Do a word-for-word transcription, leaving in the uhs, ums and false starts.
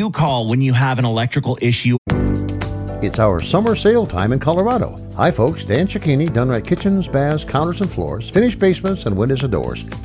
you call when you have an electrical issue. It's our summer sale time in Colorado. Hi folks, Dan Cicchini, Dunrat Kitchens, Baths, Counters and Floors, finished basements and windows and doors.